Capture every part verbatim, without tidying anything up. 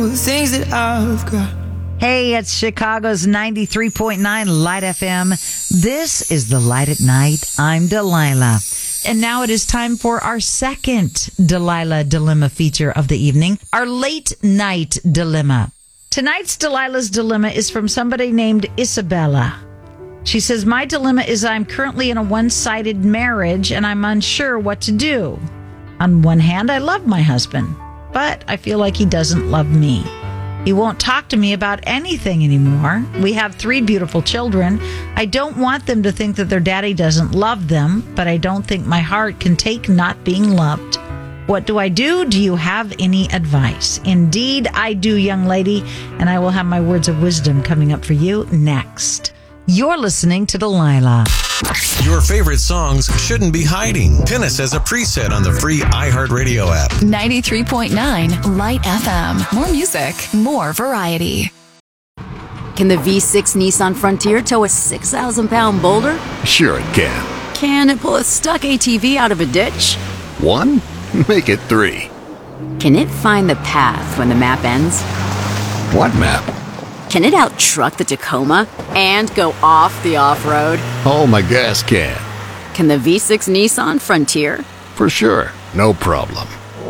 The things that I've got. Hey, it's Chicago's ninety-three point nine Light F M. This is The Light at Night. I'm Delilah. And now it is time for our second Delilah Dilemma feature of the evening, our late night dilemma. Tonight's Delilah's Dilemma is from somebody named Isabella. She says, my dilemma is I'm currently in a one-sided marriage and I'm unsure what to do. On one hand, I love my husband, but I feel like he doesn't love me. He won't talk to me about anything anymore. We have three beautiful children. I don't want them to think that their daddy doesn't love them, but I don't think my heart can take not being loved. What do I do? Do you have any advice? Indeed, I do, young lady, and I will have my words of wisdom coming up for you next. You're listening to Delilah. Your favorite songs shouldn't be hiding. Pin us as a preset on the free iHeartRadio app. ninety-three point nine Light F M. More music, more variety. Can the V six Nissan Frontier tow a six thousand pound boulder? Sure it can. Can it pull a stuck A T V out of a ditch? One? Make it three. Can it find the path when the map ends? What map? Can it out-truck the Tacoma and go off the off-road? Oh, my gas can. Can the V six Nissan Frontier? For sure. No problem.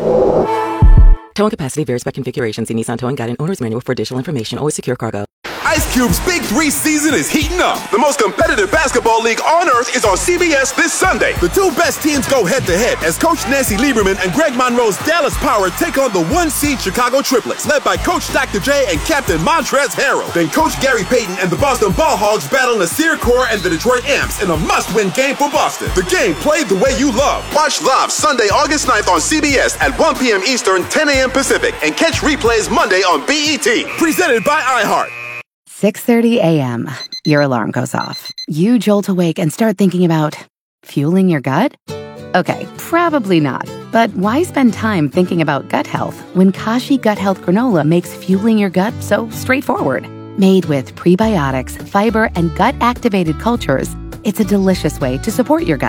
Towing capacity varies by configuration. See Nissan Towing Guide and Owner's Manual for additional information. Always secure cargo. Ice Cube's Big Three season is heating up. The most competitive basketball league on earth is on C B S this Sunday. The two best teams go head-to-head as Coach Nancy Lieberman and Greg Monroe's Dallas Power take on the one-seed Chicago Triplets, led by Coach Doctor J and Captain Montrezl Harrell. Then Coach Gary Payton and the Boston Ball Hogs battle Nasir Kaur and the Detroit Amps in a must-win game for Boston. The game played the way you love. Watch live Sunday, August ninth on C B S at one p.m. Eastern, ten a.m. Pacific, and catch replays Monday on B E T. Presented by iHeart. six thirty a.m. Your alarm goes off. You jolt awake and start thinking about fueling your gut? Okay, probably not. But why spend time thinking about gut health when Kashi Gut Health Granola makes fueling your gut so straightforward? Made with prebiotics, fiber, and gut-activated cultures, it's a delicious way to support your gut.